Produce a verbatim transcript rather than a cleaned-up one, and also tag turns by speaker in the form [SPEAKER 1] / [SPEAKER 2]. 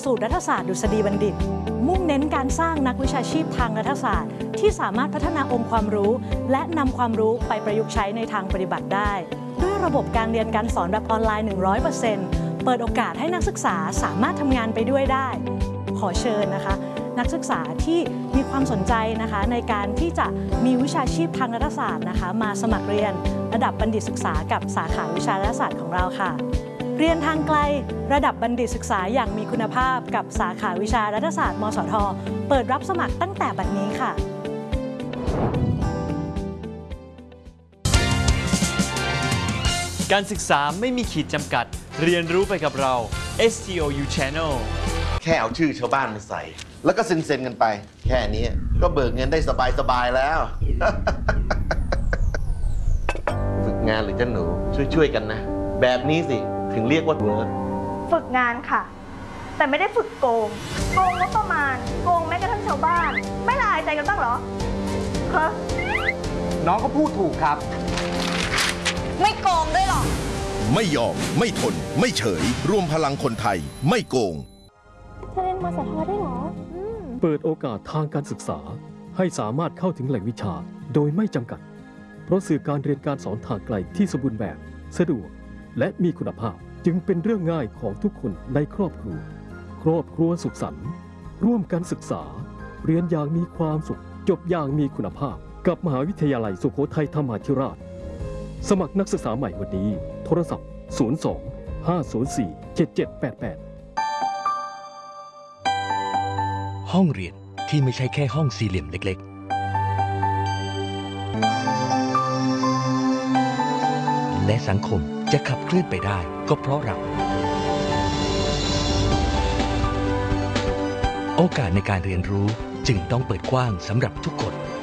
[SPEAKER 1] สูตรรัฐศาสตร์ดุษฎีบัณฑิตมุ่งเน้นการสร้างนักวิชาชีพทางรัฐศาสตร์ที่สามารถพัฒนาองค์ความรู้และนำความรู้ไปประยุกต์ใช้ในทางปฏิบัติได้ด้วยระบบการเรียนการสอนแบบออนไลน์ หนึ่งร้อยเปอร์เซ็นต์ เปิดโอกาสให้นักศึกษาสามารถทำงานไปด้วยได้ขอเชิญนะคะนักศึกษาที่มีความสนใจนะคะในการที่จะมีวิชาชีพทางรัฐศาสตร์นะคะมาสมัครเรียนระดับบัณฑิตศึกษากับสาขาวิชารัฐศาสตร์ของเราค่ะเรียนทางไกลระดับบัณฑิตศึกษาอย่างมีคุณภาพกับสาขาวิชารัฐศาสตร์มสท.เปิดรับสมัครตั้งแต่บัดนี้ค่ะ
[SPEAKER 2] การศึกษาไม่มีขีดจำกัดเรียนรู้ไปกับเรา เอส ที โอ ยู Channel
[SPEAKER 3] แค่เอาชื่อชาวบ้านมาใส่แล้วก็เซ็นๆกันไป แค่นี้ก็เบิกเงินได้สบายๆแล้ว ฝึกงานหรือเจ้าหนูช่วยๆกันนะแบบนี้สิถึงเรียกว่าเวิร์ก
[SPEAKER 4] ฝึกงานค่ะแต่ไม่ได้ฝึกโกงโกงงบประมาณโกงแม้กระทั่งชาวบ้านไม่ละอายใจกันบ้างเหรอฮะ
[SPEAKER 5] น้องก็พูดถูกครับ
[SPEAKER 4] ไม่โกงด้วยหรอ
[SPEAKER 6] ไม่ยอมไม่ทนไม่เฉยรวมพลังคนไทยไม่โกง
[SPEAKER 4] เธอเรียนมสทได้หรอ
[SPEAKER 7] เปิดโอกาสทางการศึกษาให้สามารถเข้าถึงแหล่งวิชาโดยไม่จำกัดเพราะสื่อการเรียนการสอนทางไกลที่สมบูรณ์แบบสะดวกและมีคุณภาพจึงเป็นเรื่องง่ายของทุกคนในครอบครัวครอบครัวสุขสันต์ร่วมกันศึกษาเรียนอย่างมีความสุขจบอย่างมีคุณภาพกับมหาวิทยาลัยสุโขทัยธรรมาธิราชสมัครนักศึกษาใหม่วันนี้โทรศัพท์ศูนย์ สอง ห้า ศูนย์ สี่ เจ็ด เจ็ด แปด แปด
[SPEAKER 8] ห้องเรียนที่ไม่ใช่แค่ห้องสี่เหลี่ยมเล็กๆและสังคมจะขับเคลื่อนไปได้ก็เพราะเราโอกาสในการเรียนรู้จึงต้องเปิดกว้างสำหรับทุกคน